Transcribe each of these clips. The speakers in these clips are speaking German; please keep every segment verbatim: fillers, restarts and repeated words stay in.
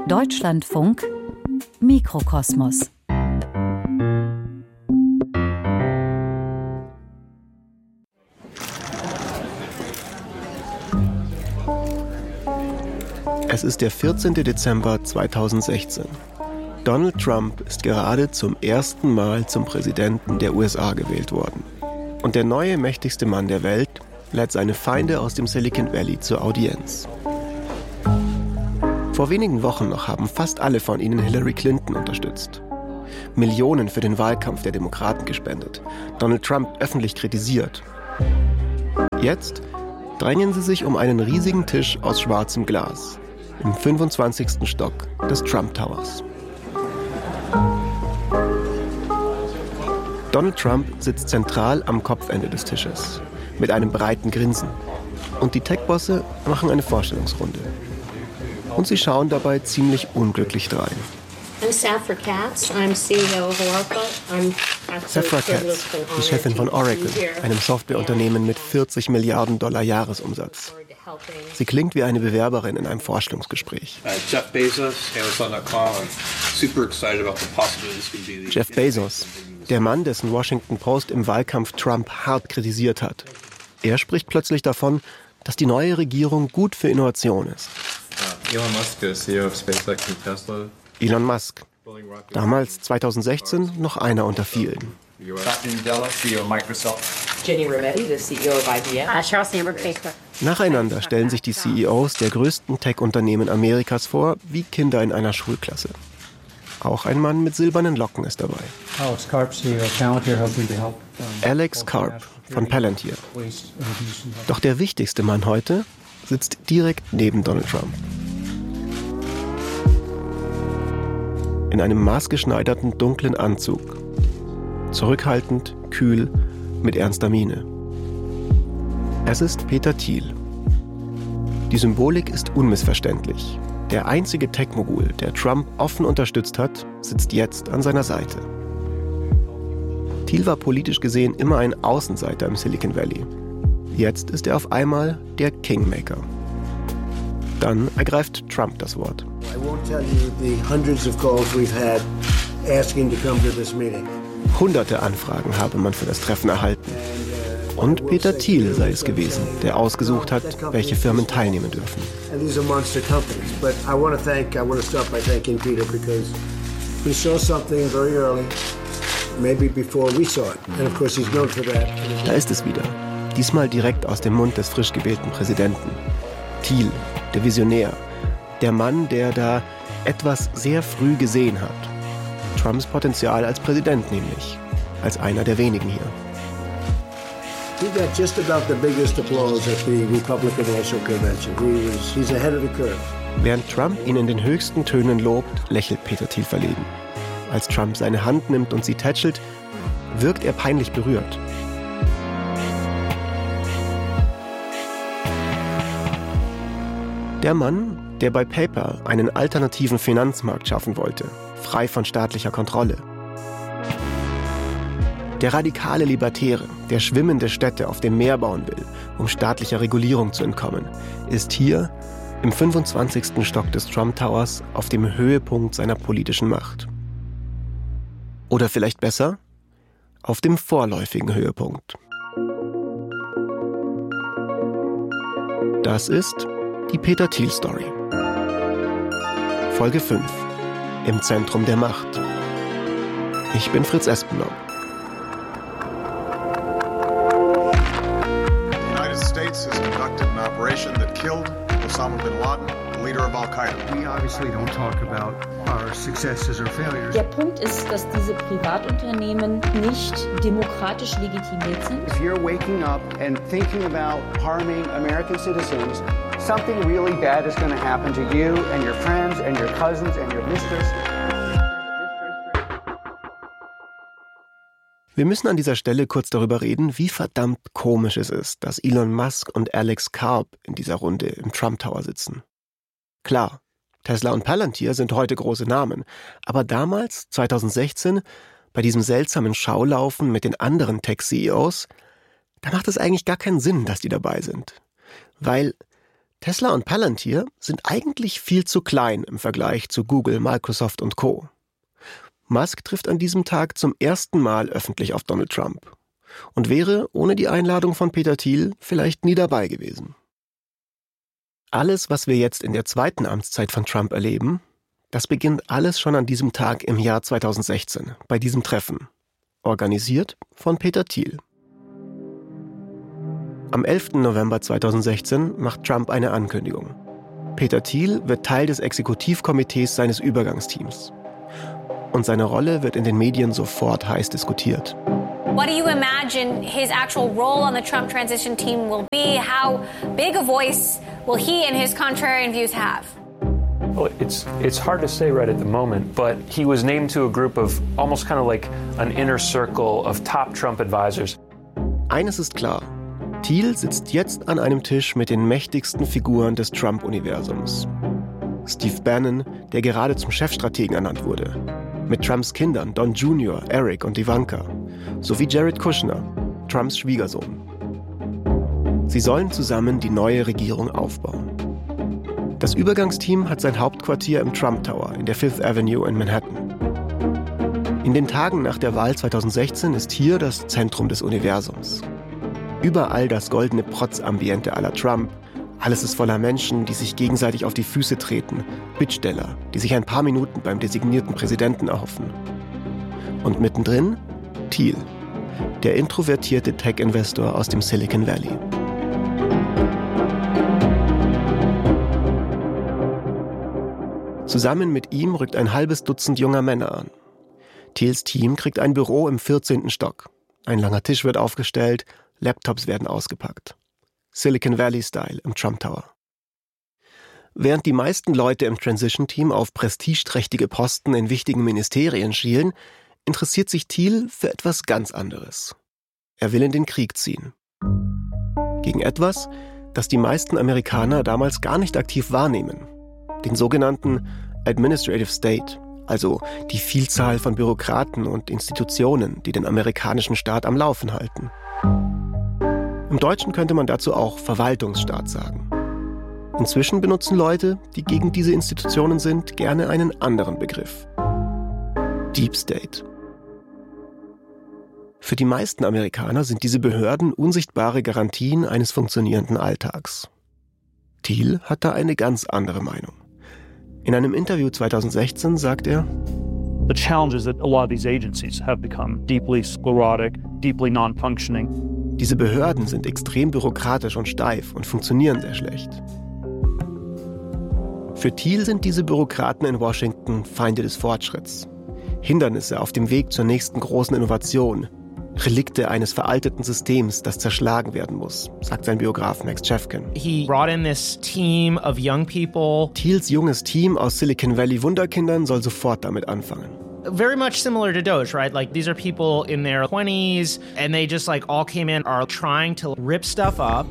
Deutschlandfunk Mikrokosmos. Es ist der vierzehnte Dezember zweitausendsechzehn. Donald Trump ist gerade zum ersten Mal zum Präsidenten der U S A gewählt worden. Und der neue mächtigste Mann der Welt lädt seine Feinde aus dem Silicon Valley zur Audienz. Vor wenigen Wochen noch haben fast alle von ihnen Hillary Clinton unterstützt. Millionen für den Wahlkampf der Demokraten gespendet, Donald Trump öffentlich kritisiert. Jetzt drängen sie sich um einen riesigen Tisch aus schwarzem Glas im fünfundzwanzigsten Stock des Trump Towers. Donald Trump sitzt zentral am Kopfende des Tisches mit einem breiten Grinsen. Und die Tech-Bosse machen eine Vorstellungsrunde. Und sie schauen dabei ziemlich unglücklich drein. I'm Safra Catz, I'm C E O of Oracle. I'm Safra Catz, die Chefin von Oracle, einem Softwareunternehmen mit vierzig Milliarden Dollar Jahresumsatz. Sie klingt wie eine Bewerberin in einem Vorstellungsgespräch. Uh, Jeff Bezos, Amazon Punkt com. I'm super excited about the possibilities this can be. Jeff Bezos, der Mann, dessen Washington Post im Wahlkampf Trump hart kritisiert hat. Er spricht plötzlich davon, dass die neue Regierung gut für Innovation ist. Uh, Elon Musk, C E O of SpaceX and Tesla. Elon Musk, damals zweitausendsechzehn noch einer unter vielen. Satya Nadella, C E O of Microsoft. Jenny Rametti, the C E O of I B M. Uh, Sheryl Sandberg, Facebook. Nacheinander stellen sich die C E Os der größten Tech-Unternehmen Amerikas vor, wie Kinder in einer Schulklasse. Auch ein Mann mit silbernen Locken ist dabei. Alex Karp, C E O of Palantir, hoping to help. Alex Karp von Palantir. Doch der wichtigste Mann heute sitzt direkt neben Donald Trump. In einem maßgeschneiderten dunklen Anzug. Zurückhaltend, kühl, mit ernster Miene. Es ist Peter Thiel. Die Symbolik ist unmissverständlich. Der einzige Tech-Mogul, der Trump offen unterstützt hat, sitzt jetzt an seiner Seite. Thiel war politisch gesehen immer ein Außenseiter im Silicon Valley. Jetzt ist er auf einmal der Kingmaker. Dann ergreift Trump das Wort. I won't tell you the hundreds of calls we've had asking to come to this meeting. Hunderte Anfragen habe man für das Treffen erhalten. Und Peter Thiel sei es gewesen, der ausgesucht hat, welche Firmen teilnehmen dürfen. And these are monster companies, but I want to thank I want to start by thanking Peter because he saw something very early, maybe before we saw it. And of course he's known for that. Da ist es wieder. Diesmal direkt aus dem Mund des frisch gewählten Präsidenten. Thiel, der Visionär. Der Mann, der da etwas sehr früh gesehen hat. Trumps Potenzial als Präsident nämlich. Als einer der wenigen hier. He got just about the biggest applause at the Republican National Convention. He was, he's ahead of the curve. Während Trump ihn in den höchsten Tönen lobt, lächelt Peter Thiel verlegen. Als Trump seine Hand nimmt und sie tätschelt, wirkt er peinlich berührt. Der Mann, der bei PayPal einen alternativen Finanzmarkt schaffen wollte, frei von staatlicher Kontrolle. Der radikale Libertäre, der schwimmende Städte auf dem Meer bauen will, um staatlicher Regulierung zu entkommen, ist hier im fünfundzwanzigsten Stock des Trump Towers auf dem Höhepunkt seiner politischen Macht. Oder vielleicht besser, auf dem vorläufigen Höhepunkt. Das ist die Peter Thiel Story. Folge fünf. Im Zentrum der Macht. Ich bin Fritz Espenlaub. The United States has conducted an operation that killed Osama bin Laden, the leader of Al-Qaeda. We obviously don't talk about our successes or failures. Der Punkt ist, dass diese Privatunternehmen nicht demokratisch legitimiert sind. If you're waking up and thinking about harming American citizens, something really bad is going to happen to you and your friends and your cousins and your mistress. Wir müssen an dieser Stelle kurz darüber reden, wie verdammt komisch es ist, dass Elon Musk und Alex Karp in dieser Runde im Trump Tower sitzen. Klar, Tesla und Palantir sind heute große Namen, aber damals, zweitausendsechzehn, bei diesem seltsamen Schaulaufen mit den anderen Tech-C E Os, da macht es eigentlich gar keinen Sinn, dass die dabei sind. Weil Tesla und Palantir sind eigentlich viel zu klein im Vergleich zu Google, Microsoft und Co. Musk trifft an diesem Tag zum ersten Mal öffentlich auf Donald Trump und wäre ohne die Einladung von Peter Thiel vielleicht nie dabei gewesen. Alles, was wir jetzt in der zweiten Amtszeit von Trump erleben, das beginnt alles schon an diesem Tag im Jahr zweitausendsechzehn, bei diesem Treffen, organisiert von Peter Thiel. Am elften November zweitausendsechzehn macht Trump eine Ankündigung. Peter Thiel wird Teil des Exekutivkomitees seines Übergangsteams. Und seine Rolle wird in den Medien sofort heiß diskutiert. What do you imagine his actual role on the Trump transition team will be? How big a voice will he and his contrarian views have? Well, it's it's hard to say right at the moment, but he was named to a group of almost kind of like an inner circle of top Trump advisors. Eines ist klar. Thiel sitzt jetzt an einem Tisch mit den mächtigsten Figuren des Trump-Universums. Steve Bannon, der gerade zum Chefstrategen ernannt wurde. Mit Trumps Kindern Don Junior, Eric und Ivanka. Sowie Jared Kushner, Trumps Schwiegersohn. Sie sollen zusammen die neue Regierung aufbauen. Das Übergangsteam hat sein Hauptquartier im Trump Tower in der Fifth Avenue in Manhattan. In den Tagen nach der Wahl zweitausendsechzehn ist hier das Zentrum des Universums. Überall das goldene Protzambiente à la Trump. Alles ist voller Menschen, die sich gegenseitig auf die Füße treten. Bittsteller, die sich ein paar Minuten beim designierten Präsidenten erhoffen. Und mittendrin Thiel, der introvertierte Tech-Investor aus dem Silicon Valley. Zusammen mit ihm rückt ein halbes Dutzend junger Männer an. Thiels Team kriegt ein Büro im vierzehnten Stock. Ein langer Tisch wird aufgestellt, Laptops werden ausgepackt. Silicon Valley-Style im Trump Tower. Während die meisten Leute im Transition-Team auf prestigeträchtige Posten in wichtigen Ministerien schielen, interessiert sich Thiel für etwas ganz anderes. Er will in den Krieg ziehen. Gegen etwas, das die meisten Amerikaner damals gar nicht aktiv wahrnehmen. Den sogenannten Administrative State, also die Vielzahl von Bürokraten und Institutionen, die den amerikanischen Staat am Laufen halten. Im Deutschen könnte man dazu auch Verwaltungsstaat sagen. Inzwischen benutzen Leute, die gegen diese Institutionen sind, gerne einen anderen Begriff. Deep State. Für die meisten Amerikaner sind diese Behörden unsichtbare Garantien eines funktionierenden Alltags. Thiel hat da eine ganz andere Meinung. In einem Interview zweitausendsechzehn sagt er: The challenge is that a lot of these agencies have become deeply sclerotic, deeply non-functioning. Diese Behörden sind extrem bürokratisch und steif und funktionieren sehr schlecht. Für Thiel sind diese Bürokraten in Washington Feinde des Fortschritts. Hindernisse auf dem Weg zur nächsten großen Innovation. Relikte eines veralteten Systems, das zerschlagen werden muss, sagt sein Biograf Max Chefkin. He brought in this team of young people. Thiels junges Team aus Silicon Valley Wunderkindern soll sofort damit anfangen. Very much similar to Doge, right? Like these are people in their twenties and they just like all came in, are trying to rip stuff up.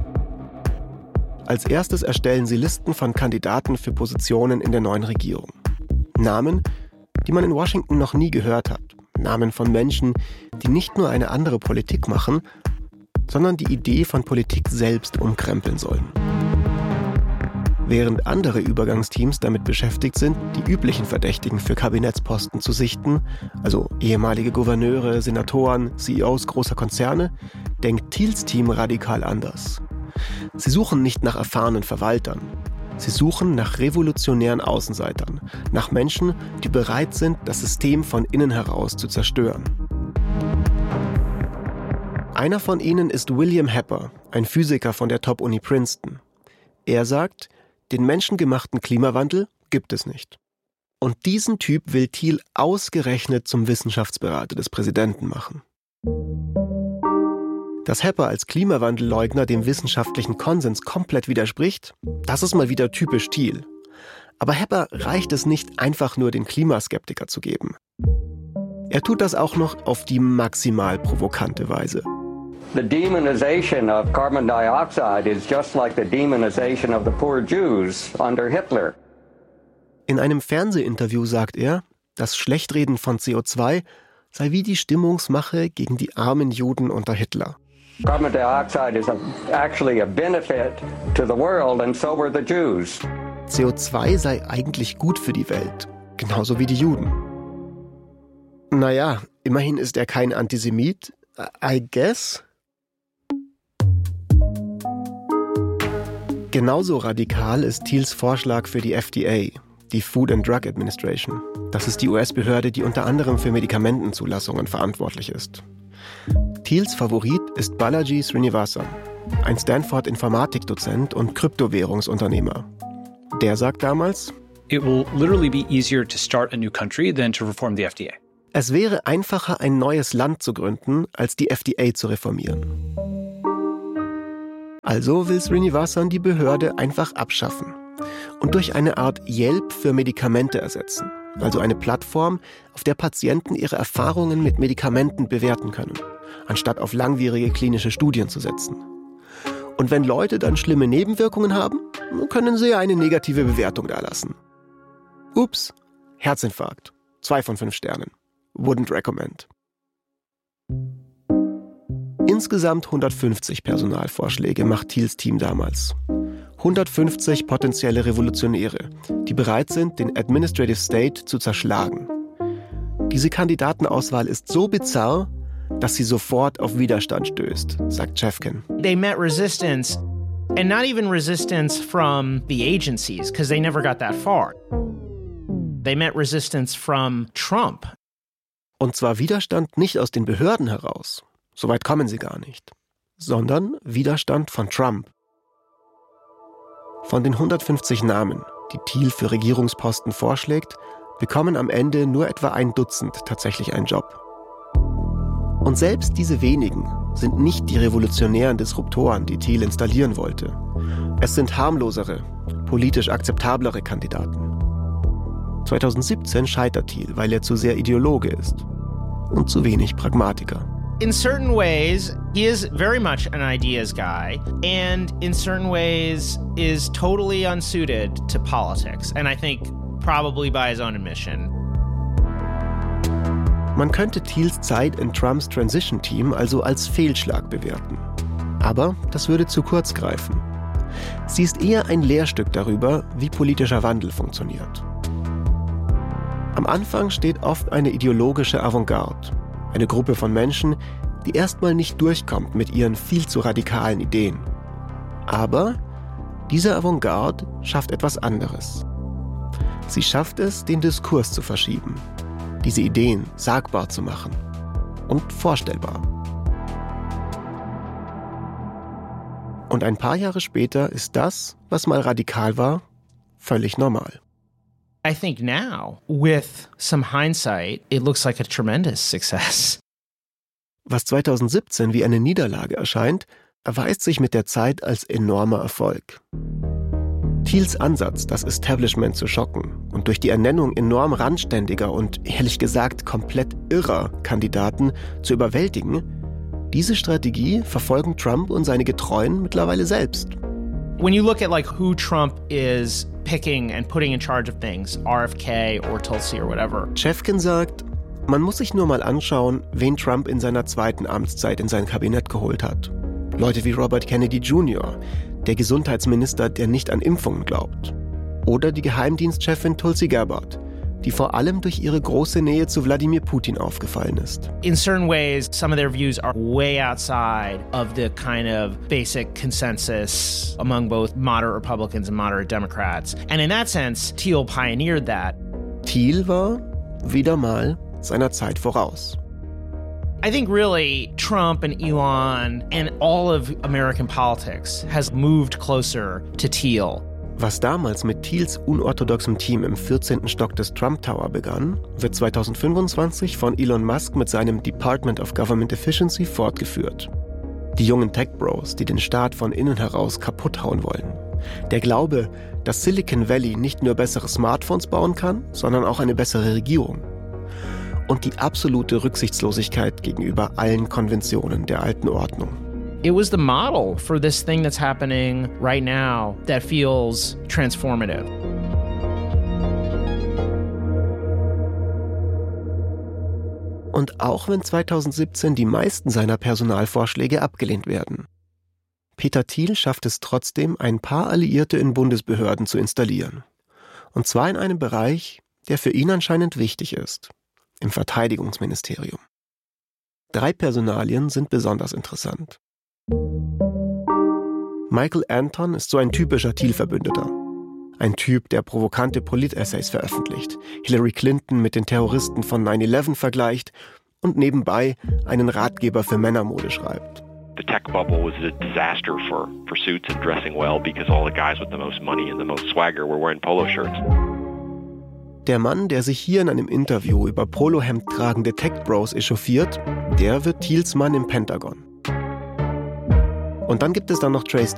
Als erstes erstellen sie Listen von Kandidaten für Positionen in der neuen Regierung. Namen, die man in Washington noch nie gehört hat. Namen von Menschen, die nicht nur eine andere Politik machen, sondern die Idee von Politik selbst umkrempeln sollen. Während andere Übergangsteams damit beschäftigt sind, die üblichen Verdächtigen für Kabinettsposten zu sichten, also ehemalige Gouverneure, Senatoren, C E Os großer Konzerne, denkt Thiels Team radikal anders. Sie suchen nicht nach erfahrenen Verwaltern. Sie suchen nach revolutionären Außenseitern, nach Menschen, die bereit sind, das System von innen heraus zu zerstören. Einer von ihnen ist William Hepper, ein Physiker von der Top-Uni Princeton. Er sagt, den menschengemachten Klimawandel gibt es nicht. Und diesen Typ will Thiel ausgerechnet zum Wissenschaftsberater des Präsidenten machen. Dass Hepper als Klimawandelleugner dem wissenschaftlichen Konsens komplett widerspricht, das ist mal wieder typisch Thiel. Aber Hepper reicht es nicht, einfach nur den Klimaskeptiker zu geben. Er tut das auch noch auf die maximal provokante Weise. The demonization of carbon dioxide is just like the demonization of the poor Jews under Hitler. In einem Fernsehinterview sagt er, das Schlechtreden von C O zwei sei wie die Stimmungsmache gegen die armen Juden unter Hitler. Carbon dioxide is a, actually a benefit to the world, and so were the Jews. C O zwei sei eigentlich gut für die Welt, genauso wie die Juden. Naja, immerhin ist er kein Antisemit, I guess. Genauso radikal ist Thiels Vorschlag für die F D A, die Food and Drug Administration. Das ist die U S-Behörde, die unter anderem für Medikamentenzulassungen verantwortlich ist. Thiels Favorit ist Balaji Srinivasan, ein Stanford-Informatikdozent und Kryptowährungsunternehmer. Der sagt damals, It will literally be easier to start a new country than to reform the F D A. Es wäre einfacher, ein neues Land zu gründen, als die F D A zu reformieren. Also will Srinivasan die Behörde einfach abschaffen und durch eine Art Yelp für Medikamente ersetzen. Also eine Plattform, auf der Patienten ihre Erfahrungen mit Medikamenten bewerten können, anstatt auf langwierige klinische Studien zu setzen. Und wenn Leute dann schlimme Nebenwirkungen haben, können sie ja eine negative Bewertung dalassen. Ups, Herzinfarkt. Zwei von fünf Sternen. Wouldn't recommend. Insgesamt hundertfünfzig Personalvorschläge macht Thiels Team damals. hundertfünfzig potenzielle Revolutionäre, die bereit sind, den Administrative State zu zerschlagen. Diese Kandidatenauswahl ist so bizarr, dass sie sofort auf Widerstand stößt, sagt Chefkin. They met resistance, and not even resistance from the agencies, because they never got that far. They met resistance from Trump. Und zwar Widerstand nicht aus den Behörden heraus, soweit kommen sie gar nicht, sondern Widerstand von Trump. Von den hundertfünfzig Namen, die Thiel für Regierungsposten vorschlägt, bekommen am Ende nur etwa ein Dutzend tatsächlich einen Job. Und selbst diese wenigen sind nicht die revolutionären Disruptoren, die Thiel installieren wollte. Es sind harmlosere, politisch akzeptablere Kandidaten. zweitausendsiebzehn scheitert Thiel, weil er zu sehr Ideologe ist und zu wenig Pragmatiker. In certain ways, he is very much an ideas guy, and in certain ways is totally unsuited to politics, and I think probably by his own admission. Man könnte Thiels Zeit in Trumps Transition-Team also als Fehlschlag bewerten. Aber das würde zu kurz greifen. Sie ist eher ein Lehrstück darüber, wie politischer Wandel funktioniert. Am Anfang steht oft eine ideologische Avantgarde, eine Gruppe von Menschen, die erstmal nicht durchkommt mit ihren viel zu radikalen Ideen. Aber diese Avantgarde schafft etwas anderes. Sie schafft es, den Diskurs zu verschieben, diese Ideen sagbar zu machen und vorstellbar. Und ein paar Jahre später ist das, was mal radikal war, völlig normal. I think now, with some hindsight, it looks like a tremendous success. Was zweitausendsiebzehn wie eine Niederlage erscheint, erweist sich mit der Zeit als enormer Erfolg. Thiels Ansatz, das Establishment zu schocken und durch die Ernennung enorm randständiger und ehrlich gesagt komplett irrer Kandidaten zu überwältigen, diese Strategie verfolgen Trump und seine Getreuen mittlerweile selbst. When you look at like who Trump is picking and putting in charge of things, R F K or Tulsi or whatever. Chefkin sagt, man muss sich nur mal anschauen, wen Trump in seiner zweiten Amtszeit in sein Kabinett geholt hat. Leute wie Robert Kennedy Junior, der Gesundheitsminister, der nicht an Impfungen glaubt. Oder die Geheimdienstchefin Tulsi Gabbard, die vor allem durch ihre große Nähe zu Wladimir Putin aufgefallen ist. In certain ways, some of their views are way outside of the kind of basic consensus among both moderate Republicans and moderate Democrats. And in that sense, Thiel pioneered that. Thiel war wieder mal seiner Zeit voraus. I think really Trump and Elon and all of American politics has moved closer to Thiel. Was damals mit Thiels unorthodoxem Team im vierzehnten Stock des Trump Tower begann, wird zweitausendfünfundzwanzig von Elon Musk mit seinem Department of Government Efficiency fortgeführt. Die jungen Tech-Bros, die den Staat von innen heraus kaputt hauen wollen. Der Glaube, dass Silicon Valley nicht nur bessere Smartphones bauen kann, sondern auch eine bessere Regierung. Und die absolute Rücksichtslosigkeit gegenüber allen Konventionen der alten Ordnung. It was the model for this thing that's happening right now that feels transformative. Und auch wenn zweitausendsiebzehn die meisten seiner Personalvorschläge abgelehnt werden. Peter Thiel schafft es trotzdem, ein paar Alliierte in Bundesbehörden zu installieren. Und zwar in einem Bereich, der für ihn anscheinend wichtig ist, im Verteidigungsministerium. Drei Personalien sind besonders interessant. Michael Anton ist so ein typischer Thiel-Verbündeter. Ein Typ, der provokante Polit-Essays veröffentlicht, Hillary Clinton mit den Terroristen von nine eleven vergleicht und nebenbei einen Ratgeber für Männermode schreibt. The tech bubble was a disaster for, for suits and dressing well because all the guys with the most money and the most swagger were wearing polo shirts. Der Mann, der sich hier in einem Interview über Polohemd tragende Tech-Bros echauffiert, der wird Thiels Mann im Pentagon. Und dann gibt es dann noch Trace